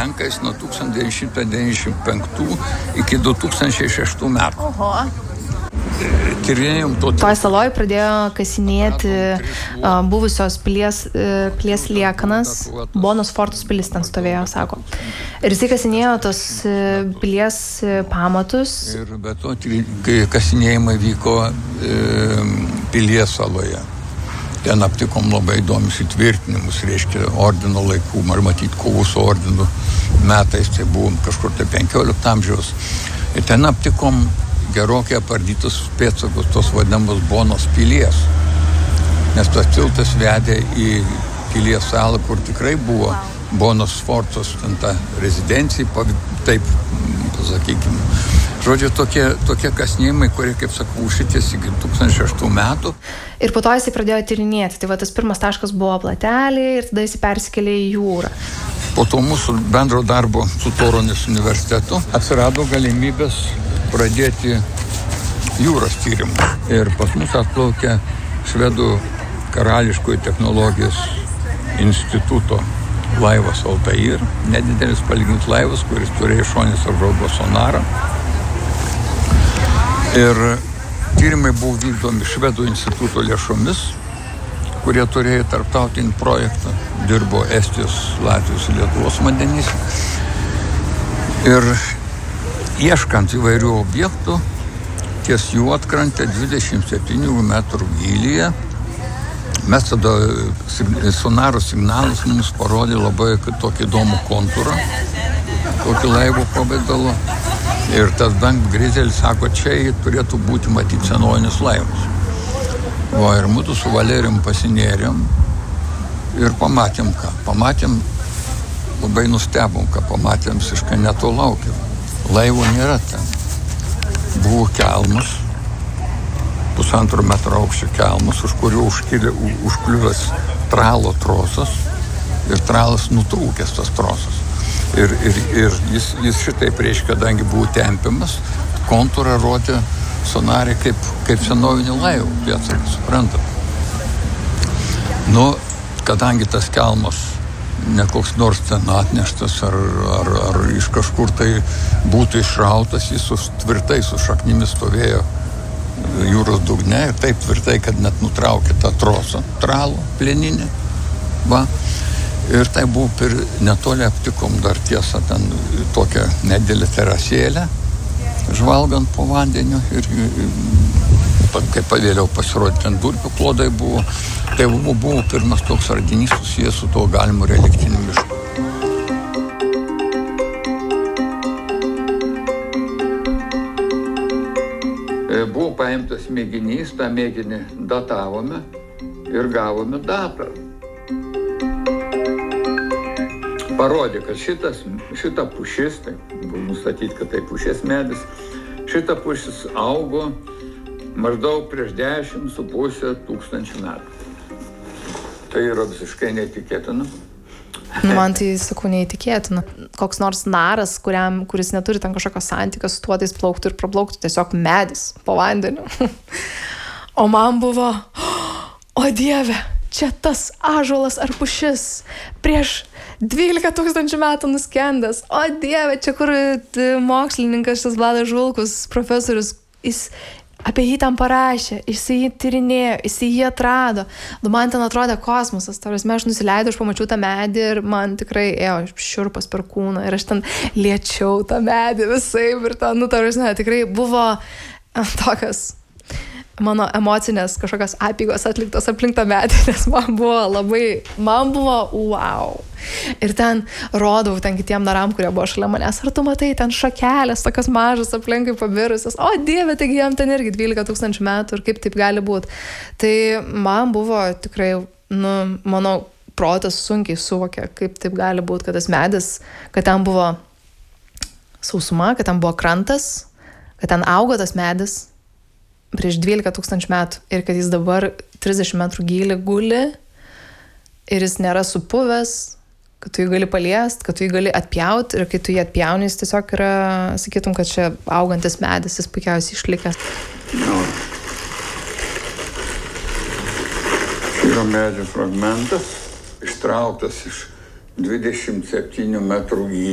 lenkais nuo 1995 iki 2006 metų. Oho. Tyrinėjom Toj saloj pradėjo kasinėti buvusios pilies liekanas. Bonos fortus pilis ten stovėjo, sako. Ir jisai kasinėjo tos pilies pamatus. Ir be to, kasinėjimai vyko pilies saloje. Ten aptikom labai įdomius įtvirtinimus, reiškia, ordino laikų, ar matyti kovų su ordinu metais, tai buvom kažkur tai 15 amžiaus. Ir ten aptikom gerokai apardytus pėdsakus tos vadinamos Bonos pilies. Nes tas tiltas vedė į pilies salą, kur tikrai buvo Bonos fortos, ten ta rezidencija, taip pasakykime. Žodžiu, tokie kasnėjimai, kurie, kaip sakau, užsitęs iki 2006 metų. Ir po to jisai pradėjo tyrinėti. Tai va, tas pirmas taškas buvo Platelė ir tada jisai persikėlė į jūrą. Po to mūsų bendro darbo su Torunės universitetu atsirado galimybės pradėti jūros tyrimą. Ir pas mus atplaukė Švedų karališkojo technologijos instituto laivas Altair, nedidelis palyginti laivas, kuris turėjo šoninės apžvalgos sonarą. Ir tyrimai buvo vykdomi Švedų instituto lėšomis, kurie turėjo tarptautinį projektą, dirbo Estijos, Latvijos ir Lietuvos vandenyse. Ir ieškant įvairių objektų, ties jų atkrantė 27 metrų gylyje. Mes tada sonaro signalus mums parodė labai tokį įdomų kontūrą, tokį laivo pavidalo. Ir tas Dank Grizelis sako, čia turėtų būti matyti senovinis laivas. Ir mūsų su Valerijum pasinėrėm ir pamatėm ką. Labai nustebom, ką pamatėm, visiškai neto laukėm. Laivo nėra ten. Buvo kelmas, 1,5 metro aukščio kelmas, už kurio užkliuvęs tralo trosas ir tralas nutrūkęs tas trosas. Ir jis šitaip reiškia, kadangi buvo tempiamas, kontūrą rodė sonarė kaip senovinį laivą, pėdsaką, suprantat. Kadangi tas kelmas ne koks nors ten atneštas ar iš kažkur tai būtų išrautas, jis tvirtai su šaknimis stovėjo jūros dugne ir taip tvirtai, kad net nutraukė tą trosą, tralo, plieninę. Ir tai buvo netoli aptikom dar tiesą ten tokią nedidelę terasėlę, žvalgant po vandeniu ir kaip vėliau pasirodė, ten durpių klodai buvo. Tai buvo pirmas toks radinys susijęs su to galimu reliktiniu mišku. Buvo paimtas mėginys, tą mėginį datavome ir gavome datą. Parodė, kad šita pušis, tai buvo nustatyti, kad tai pušies medis, šita pušis augo maždaug prieš 10,5 tūkstančių metų. Tai yra visiškai neįtikėtina. Man tai, sakau, neįtikėtina. Koks nors naras, kuris neturi ten kažkokio santykio su tuo, tai jis plauktų ir praplauktų, tiesiog medis po vandeniu. O man buvo, o Dieve, čia tas ąžuolas ar pušis prieš 12,000 metų nuskendęs. O Dieve, čia kur mokslininkas šis Vladas Žulkus, profesorius, jis apie jį tam parašė, jisai jį tyrinėjo, jisai jį atrado. Man ten atrodė kosmosas, aš nusileidau, aš pamačiau tą medį ir man tikrai ėjo šiurpas per kūną ir aš ten liečiau tą medį visaip ir ten, tikrai buvo tokios mano emocinės kažkokios apygos atliktos aplink tą medį, nes man buvo wow. Ir ten rodau ten kitiem naram, kurie buvo šalia manęs, ar tu matai ten šakelės, tokios mažas aplinkai pabirusios, o Dieve, taigi jam ten irgi 12,000 metų ir kaip taip gali būti. Tai man buvo tikrai, mano protas sunkiai suvokė, kaip taip gali būti, kad tas medis, kad ten buvo sausuma, kad ten buvo krantas, kad ten augo tas medis prieš 12,000 metų ir kad jis dabar 30 metrų gylį guli ir jis nėra supuvęs, kad tu jį gali paliest, kad tu jį gali atpjauti ir kai tu jį atpjauni, jis tiesiog yra, sakytum, kad čia augantis medis, jis puikiausiai išlikęs. Yra medžio fragmentas, ištrauktas iš 27 metrų gylio.